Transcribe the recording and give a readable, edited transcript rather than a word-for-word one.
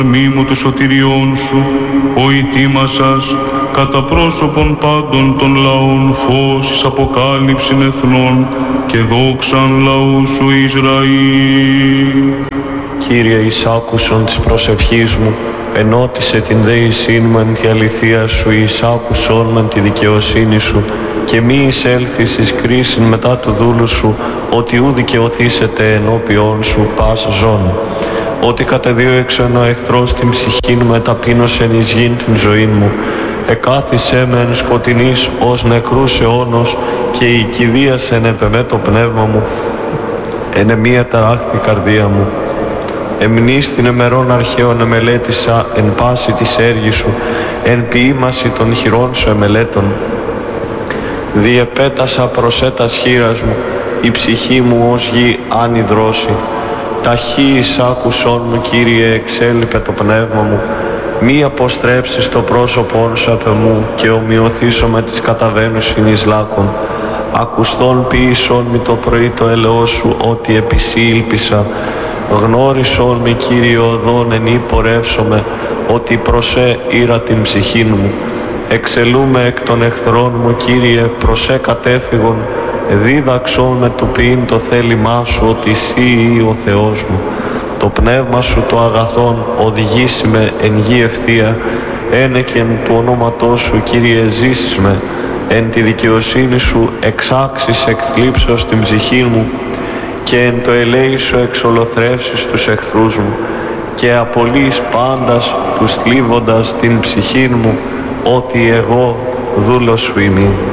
μήμου του σωτηριών σου, ο ητήμασας, κατά πρόσωπον πάντων των λαών, φως εις αποκάλυψην εθνών και δόξαν λαού σου Ισραήλ. Κύριε, εις άκουσον της προσευχής μου, ενώτισε την δεησήν μου εν τη αληθεία σου, εις άκουσον μεν τη δικαιοσύνη σου, και μη εισέλθεις εις κρίσιν μετά του δούλου σου, ότι ου δικαιωθήσετε ενώπιόν σου πάσα ζών. Ότι κατεδίωξεν ο εχθρός την ψυχήν μου, εταπείνωσεν εις γην την ζωή μου. Εκάθισέ με εν σκοτεινής ως νεκρούς αιώνος, και η κηδίασεν επεμέ το πνεύμα μου. Εν μία ταράχθη καρδία μου. Εμνείς την εμερών αρχαίων εμελέτησα, εν πάση της έργης σου, εν ποίημαση των χειρών σου εμελέτων. Διεπέτασα προσέτας χείρας μου, η ψυχή μου ως γη άνυδρώσει. Ταχύ εις άκουσόν μου, Κύριε, εξέλιπε το πνεύμα μου. Μη αποστρέψεις το πρόσωπόν σου απ' εμού, και ομοιωθήσω με τις καταβαίνουσιν εις λάκων. Ακουστόν ποιήσον μη το πρωί το έλεος σου, ότι επί σύ ήλπισα. Γνώρισον με, Κύριε, οδόν εν ή πορεύσομαι, ότι προσέ ήρα την ψυχήν μου. Εξελούμε εκ των εχθρών μου, Κύριε, προσέ κατέφυγον. Δίδαξον με του ποιήν το θέλημά σου, ότι εσύ ή ο Θεός μου. Το πνεύμα σου το αγαθόν οδηγήσει με εν γη ευθεία, ένεκεν του ονόματός σου, Κύριε, ζήσεις με. Εν τη δικαιοσύνη σου εξάξεις εκθλίψεως την ψυχή μου, και εν το ελέη σου εξολοθρεύσεις τους εχθρούς μου, και απολύεις πάντας τους θλίβοντας την ψυχή μου, ότι εγώ δούλος σου είμαι.